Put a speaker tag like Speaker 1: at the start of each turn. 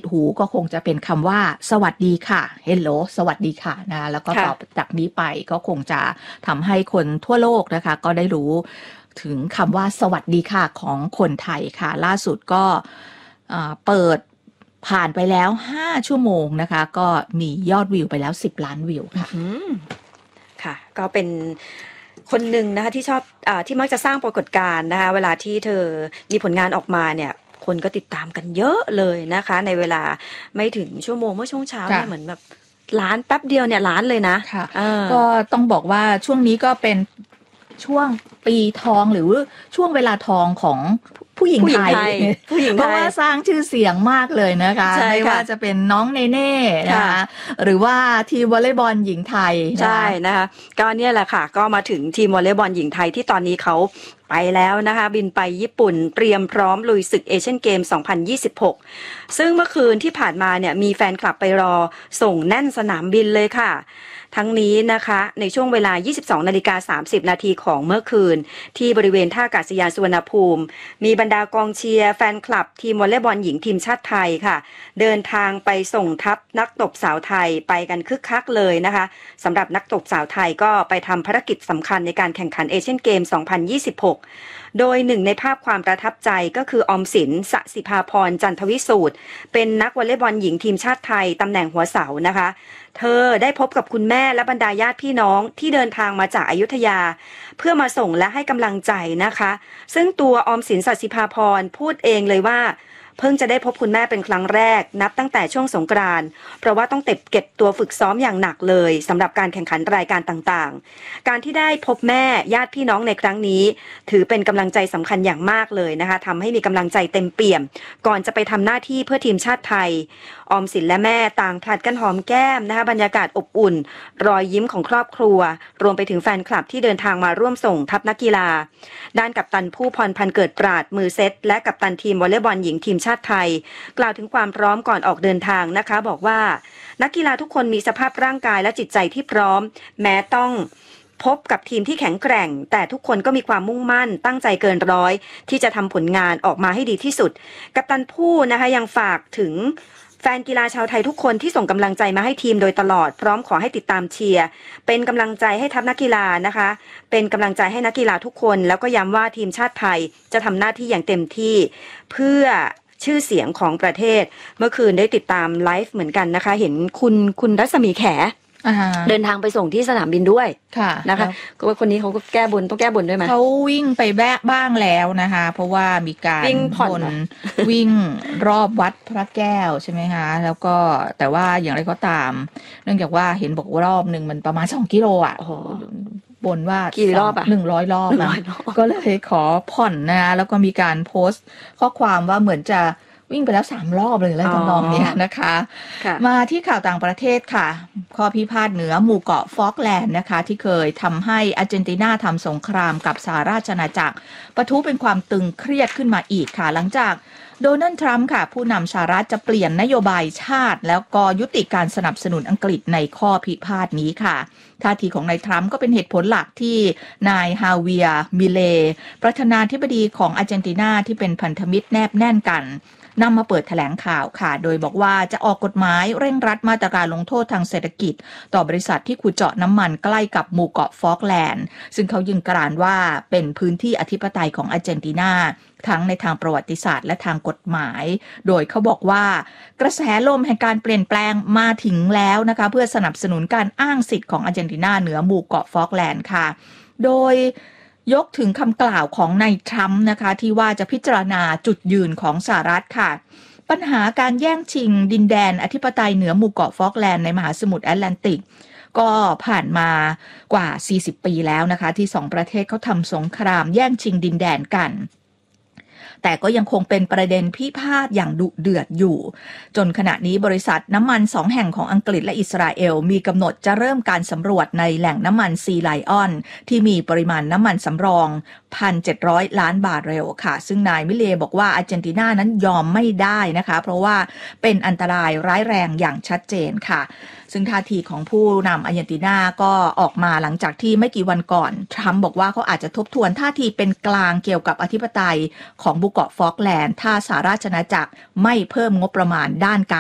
Speaker 1: หูก็คงจะเป็นคำว่าสวัสดีค่ะ Hello สวัสดีค่ะนะแล้วก็ต่อจากนี้ไปก็คงจะทำให้คนทั่วโลกนะคะก็ได้รู้ถึงคำว่าสวัสดีค่ะของคนไทยค่ะล่าสุดก็เปิดผ่านไปแล้ว5ชั่วโมงนะคะก็มียอดวิวไปแล้ว10 ล้านวิวค่ะ
Speaker 2: ค่ะก็เป็นคนหนึ่งนะคะที่ชอบที่มักจะสร้างปรากฏการณ์นะคะเวลาที่เธอมีผลงานออกมาเนี่ยคนก็ติดตามกันเยอะเลยนะคะในเวลาไม่ถึงชั่วโมงเมื่อช่วงเช้าเนี่ยเหมือนแบบล้านแป๊บเดียวเนี่ยล้านเลยนะ
Speaker 1: ค่ะก็ต้องบอกว่าช่วงนี้ก็เป็นช่วงปีทองหรือช่วงเวลาทองของผู้หญิงไทยเพราะว่าสร้างชื่อเสียงมากเลยนะคะไม่ว่าจะเป็นน้องเนเน่นะคะหรือว่าทีมวอลเลย์บอลหญิงไทย
Speaker 2: ใช่นะคะก็เนี่ยแหละค่ะก็มาถึงทีมวอลเลย์บอลหญิงไทยที่ตอนนี้เขาไปแล้วนะคะบินไปญี่ปุ่นเตรียมพร้อมลุยศึกเอเชียนเกม 2026 ซึ่งเมื่อคืนที่ผ่านมาเนี่ยมีแฟนคลับไปรอส่งแน่นสนามบินเลยค่ะทั้งนี้นะคะในช่วงเวลา 22:30 นาทีของเมื่อคืนที่บริเวณท่าอากาศยานสุวรรณภูมิมีบรรดากองเชียร์แฟนคลับทีมวอลเลย์บอลหญิงทีมชาติไทยค่ะเดินทางไปส่งทัพนักตบสาวไทยไปกันคึกคักเลยนะคะสำหรับนักตบสาวไทยก็ไปทำภารกิจสำคัญในการแข่งขันเอเชียนเกม 2026 โดยหนึ่งในภาพความประทับใจก็คือออมสิน สศิภาพร จันทวิสูตรเป็นนักวอลเลย์บอลหญิงทีมชาติไทยตำแหน่งหัวเสานะคะเธอได้พบกับคุณแม่และบรรดาญาติพี่น้องที่เดินทางมาจากอยุธยาเพื่อมาส่งและให้กำลังใจนะคะซึ่งตัวออมสิน สศิภาพรพูดเองเลยว่าเพิ่งจะได้พบคุณแม่เป็นครั้งแรกนับตั้งแต่ช่วงสงกรานต์เพราะว่าต้องเก็บตัวฝึกซ้อมอย่างหนักเลยสำหรับการแข่งขันรายการต่างๆการที่ได้พบแม่ญาติพี่น้องในครั้งนี้ถือเป็นกำลังใจสำคัญอย่างมากเลยนะคะทำให้มีกำลังใจเต็มเปี่ยมก่อนจะไปทำหน้าที่เพื่อทีมชาติไทยออมสินและแม่ต่างผลัดกันหอมแก้มนะคะบรรยากาศอบอุ่นรอยยิ้มของครอบครัวรวมไปถึงแฟนคลับที่เดินทางมาร่วมส่งทัพนักกีฬาด้านกัปตันผู้พรพันธ์เกิดปราดมือเซตและกัปตันทีมวอลเลย์บอลหญิงทีมชาติไทยกล่าวถึงความพร้อมก่อนออกเดินทางนะคะบอกว่านักกีฬาทุกคนมีสภาพร่างกายและจิตใจที่พร้อมแม้ต้องพบกับทีมที่แข็งแกร่งแต่ทุกคนก็มีความมุ่งมั่นตั้งใจเกินร้อยที่จะทำผลงานออกมาให้ดีที่สุดกัปตันผู้นะคะยังฝากถึงแฟนกีฬาชาวไทยทุกคนที่ส่งกำลังใจมาให้ทีมโดยตลอดพร้อมขอให้ติดตามเชียร์เป็นกำลังใจให้ทัพนักกีฬานะคะเป็นกำลังใจให้นักกีฬาทุกคนแล้วก็ย้ำว่าทีมชาติไทยจะทำหน้าที่อย่างเต็มที่เพื่อชื่อเสียงของประเทศเมื่อคืนได้ติดตามไลฟ์เหมือนกันนะคะเห็นคุณรัศมีแขเดินทางไปส่งที่สนามบินด้วยนะคะก็ว่าคนนี้เขาก็แก้บนต้องแก้บนด้วยไหม
Speaker 1: เขาวิ่งไปบ้างแล้วนะคะเพราะว่ามีการวิ่งรอบวัดพระแก้วใช่ไหมคะแล้วก็แต่ว่าอย่างไรก็ตามเนื่องจากว่าเห็นบอกว่ารอบหนึ่งมันประมาณ2 กิโลอ่ะบนว่า
Speaker 2: กี่รอบอ่ะ
Speaker 1: 100 รอบนะก็เลยขอผ่อนนะแล้วก็มีการโพสต์ข้อความว่าเหมือนจะวิ่งไปแล้ว3 รอบเลยอะไรทำนองนี้นะคะมาที่ข่าวต่างประเทศค่ะข้อพิพาทเหนือหมู่เกาะฟอกแลนด์นะคะที่เคยทำให้อาร์เจนตินาทำสงครามกับสหราชอาณาจักรปะทุเป็นความตึงเครียดขึ้นมาอีกค่ะหลังจากโดนัลด์ทรัมป์ค่ะผู้นำสหรัฐจะเปลี่ยนนโยบายชาติแล้วก็ยุติการสนับสนุนอังกฤษในข้อพิพาทนี้ค่ะท่าทีของนายทรัมป์ก็เป็นเหตุผลหลักที่นายฮาเวียร์มิเลประธานาธิบดีของอาร์เจนตินาที่เป็นพันธมิตรแนบแน่นกันนำมาเปิดแถลงข่าวค่ะโดยบอกว่าจะออกกฎหมายเร่งรัดมาตรการลงโทษทางเศรษฐกิจต่อบริษัทที่ขุดเจาะน้ำมันใกล้กับหมู่เกาะฟอกแลนด์ซึ่งเขายืนกรานว่าเป็นพื้นที่อธิปไตยของอาร์เจนตินาทั้งในทางประวัติศาสตร์และทางกฎหมายโดยเขาบอกว่ากระแสลมแห่งการเปลี่ยนแปลงมาถึงแล้วนะคะเพื่อสนับสนุนการอ้างสิทธิ์ของอาร์เจนตินาเหนือหมู่เกาะฟอกแลนด์ค่ะโดยยกถึงคำกล่าวของนายทรัมป์นะคะที่ว่าจะพิจารณาจุดยืนของสหรัฐค่ะปัญหาการแย่งชิงดินแดนอธิปไตยเหนือหมู่เกาะฟอกแลนด์ในมหาสมุทรแอตแลนติกก็ผ่านมากว่า40 ปีแล้วนะคะที่2 ประเทศเขาทำสงครามแย่งชิงดินแดนกันแต่ก็ยังคงเป็นประเด็นพิพาทอย่างดุเดือดอยู่จนขณะนี้บริษัทน้ำมัน2 แห่งของอังกฤษและอิสราเอลมีกำหนดจะเริ่มการสำรวจในแหล่งน้ำมันซีไลออนที่มีปริมาณน้ำมันสำรอง 1,700 ล้านบาร์เรลค่ะซึ่งนายมิเลบอกว่าอาร์เจนตินานั้นยอมไม่ได้นะคะเพราะว่าเป็นอันตรายร้ายแรงอย่างชัดเจนค่ะซึ่งท่าทีของผู้นำอาร์เจนตินาก็ออกมาหลังจากที่ไม่กี่วันก่อนทรัมป์บอกว่าเขาอาจจะทบทวนท่าทีเป็นกลางเกี่ยวกับอธิปไตยของหมู่เกาะฟอกแลนด์ถ้าสหราชอาณาจักรไม่เพิ่มงบประมาณด้านการ